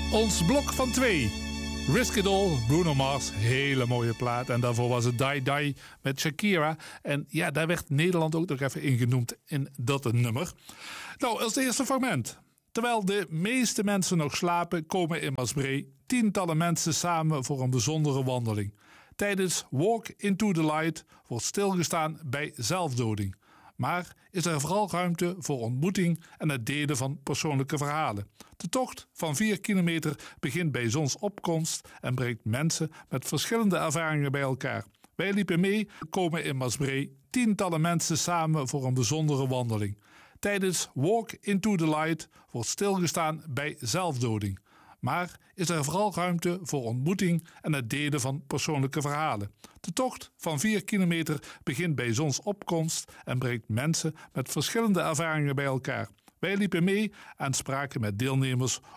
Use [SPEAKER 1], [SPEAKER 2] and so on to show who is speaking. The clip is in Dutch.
[SPEAKER 1] Ons blok van 2. Risk It All, Bruno Mars, hele mooie plaat. En daarvoor was het Die Die met Shakira. En ja, daar werd Nederland ook nog even in genoemd in dat nummer. Nou, als eerste fragment. Terwijl de meeste mensen nog slapen, komen in Maasbree tientallen mensen samen voor een bijzondere wandeling. Tijdens Walk Into the Light wordt stilgestaan bij zelfdoding. Maar is er vooral ruimte voor ontmoeting en het delen van persoonlijke verhalen. De tocht van 4 kilometer begint bij zonsopkomst en brengt mensen met verschillende ervaringen bij elkaar. Wij liepen mee, komen in Maasbree tientallen mensen samen voor een bijzondere wandeling. Tijdens Walk Into the Light wordt stilgestaan bij zelfdoding. Maar is er vooral ruimte voor ontmoeting en het delen van persoonlijke verhalen. De tocht van 4 kilometer begint bij zonsopkomst en brengt mensen met verschillende ervaringen bij elkaar. Wij liepen mee en spraken met deelnemers